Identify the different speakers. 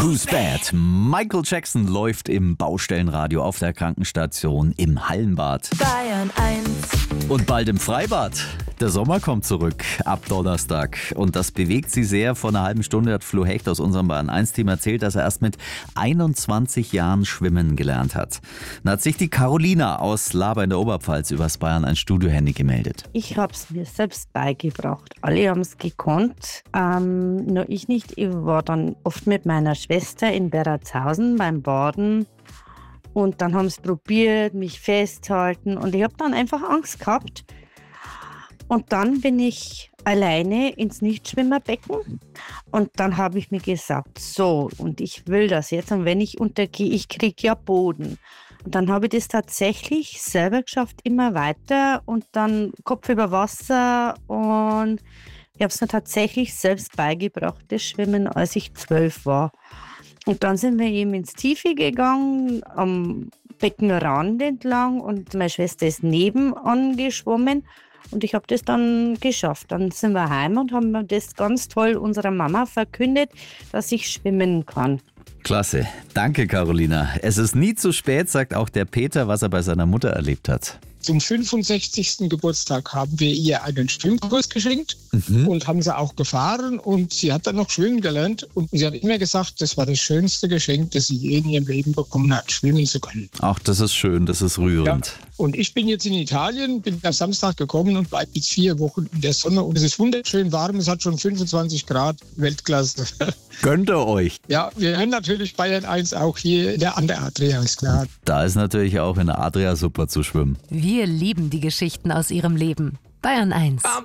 Speaker 1: Who's Bad? Michael Jackson läuft im Baustellenradio, auf der Krankenstation, im Hallenbad.
Speaker 2: Bayern 1.
Speaker 1: Und bald im Freibad. Der Sommer kommt zurück ab Donnerstag und das bewegt sie sehr. Vor einer halben Stunde hat Flo Hecht aus unserem Bayern 1-Team erzählt, dass er erst mit 21 Jahren schwimmen gelernt hat. Dann hat sich die Carolina aus Laber in der Oberpfalz übers Bayern 1 Studio-Handy gemeldet.
Speaker 3: Ich habe es mir selbst beigebracht. Alle haben es gekonnt, nur ich nicht. Ich war dann oft mit meiner Schwester in Berratshausen beim Baden und dann haben sie probiert, mich festhalten und ich habe dann einfach Angst gehabt. Und dann bin ich alleine ins Nichtschwimmerbecken und dann habe ich mir gesagt, so, und ich will das jetzt und wenn ich untergehe, ich kriege ja Boden. Und dann habe ich das tatsächlich selber geschafft, immer weiter und dann Kopf über Wasser und ich habe es mir tatsächlich selbst beigebracht, das Schwimmen, als ich 12 war. Und dann sind wir eben ins Tiefe gegangen, am Beckenrand entlang und meine Schwester ist nebenan geschwommen. Und ich habe das dann geschafft. Dann sind wir heim und haben das ganz toll unserer Mama verkündet, dass ich schwimmen kann.
Speaker 1: Klasse. Danke, Carolina. Es ist nie zu spät, sagt auch der Peter, was er bei seiner Mutter erlebt hat.
Speaker 4: Zum 65. Geburtstag haben wir ihr einen Schwimmkurs geschenkt und haben sie auch gefahren und sie hat dann noch schwimmen gelernt und sie hat immer gesagt, das war das schönste Geschenk, das sie je in ihrem Leben bekommen hat, schwimmen zu können.
Speaker 1: Ach, das ist schön, das ist rührend.
Speaker 4: Ja. Und ich bin jetzt in Italien, bin am Samstag gekommen und bleibe jetzt 4 Wochen in der Sonne und es ist wunderschön warm, es hat schon 25 Grad, Weltklasse.
Speaker 1: Gönnt ihr euch?
Speaker 4: Ja, wir hören natürlich Bayern 1 auch hier an der Adria, ist klar.
Speaker 1: Da ist natürlich auch in der Adria super zu schwimmen.
Speaker 2: Wir lieben die Geschichten aus ihrem Leben. Bayern 1.